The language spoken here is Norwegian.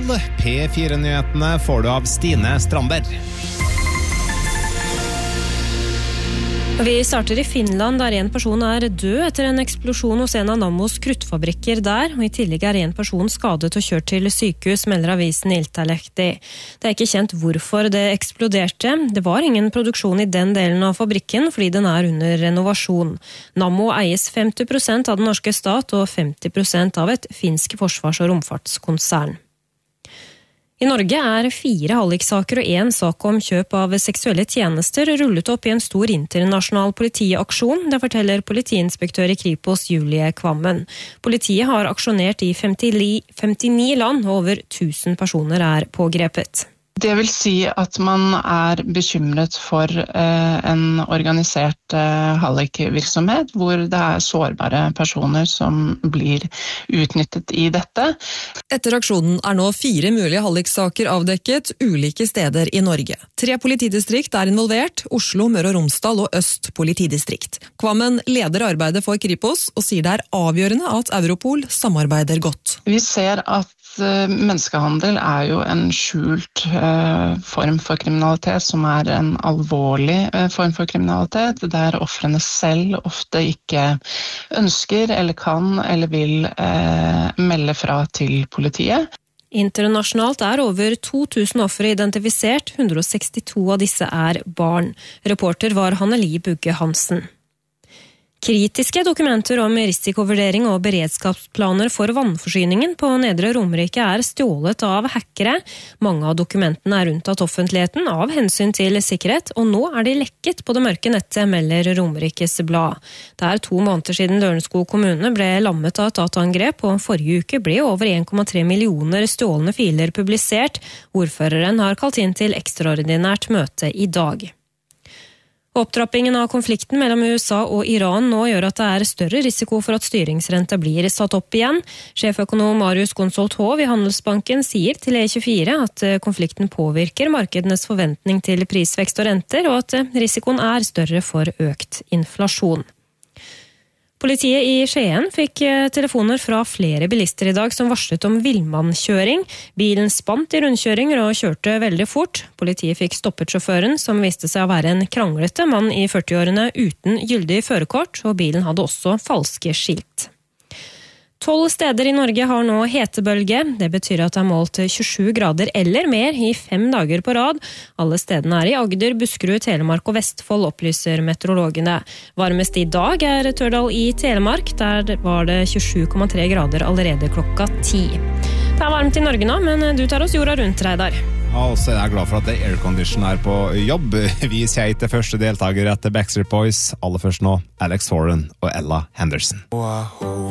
P4-nyhetene får du av Stine Strandberg. Vi starter i Finland, der en person død etter en eksplosjon hos en av Nammos kruttfabrikker der, og i tillegg en person skadet og kjørt til sykehus, melder avisen Iltalehti. Det ikke kjent hvorfor det eksploderte. Det var ingen produksjon i den delen av fabrikken, fordi den under renovasjon. Nammo eies 50% av den norske stat og 50% av et finsk forsvars- og romfartskonsern. I Norge 4 halliksaker og 1 sak om kjøp av seksuelle tjenester rullet opp i en stor internasjonal politiaksjon, det forteller politiinspektør i Kripos Julie Kvammen. Politiet har aksjonert i 59 land, og over 1000 personer pågrepet. Det vil si at man bekymret for en organisert hallikvirksomhet, hvor det sårbare personer som blir utnyttet i dette. Etter aksjonen nå 4 mulige halliksaker avdekket ulike steder i Norge. 3 politidistrikt involvert, Oslo, Møre og Romsdal og Øst politidistrikt. Kvammen leder arbeidet for Kripos og sier det avgjørende at Europol samarbeider godt. Vi ser at menneskehandel jo en skjult form for kriminalitet, som en alvorlig form for kriminalitet, der ofrene selv ofte ikke ønsker eller kan eller vil melde fra til politiet. Internasjonalt over 2000 ofre identifisert, 162 av disse barn. Reporter var Hanneli Bugge Hansen. Kritiske dokumenter om risikovurdering og beredskapsplaner for vannforsyningen på Nedre Romerike stjålet av hackere. Mange av dokumentene unntatt offentligheten av hensyn til sikkerhet, og nå de lekket på det mørke nettet, melder Romerikes blad. Det 2 måneder siden Lørenskog kommune ble lammet av et dataangrep, og forrige uke ble over 1,3 millioner stjålne filer publisert. Ordføreren har kalt inn til ekstraordinært møte i dag. Opptrappingen av konflikten mellom USA og Iran nå gjør at det større risiko for at styringsrenta blir satt opp igjen. Sjeføkonom Marius Gonsolt Hov i Handelsbanken sier til E24 at konflikten påvirker markedenes forventning til prisvekst og renter, og at risikoen større for økt inflasjon. Politiet i Skien fikk telefoner fra flere bilister i dag som varslet om villmannkjøring. Bilen spant i rundkjøringer og kjørte veldig fort. Politiet fikk stoppet sjåføren, som viste seg å være en kranglete mann i 40-årene uten gyldig førerkort, og bilen hadde også falske skilt. 12 steder i Norge har nå hetebølge. Det betyr at det målt 27 grader eller mer i 5 dager på rad. Alle stedene i Agder, Buskerud, Telemark og Vestfold, opplyser meteorologene. Varmest i dag Tørdal i Telemark. Der var det 27,3 grader allerede klokka 10. Det varmt i Norge nå, men du tar oss jorda rundt, Reidar. Ja, og så jeg glad for at det aircondition på jobb. Vi sier til første deltaker etter Backstreet Boys. Aller først nå, Alex Warren og Ella Henderson.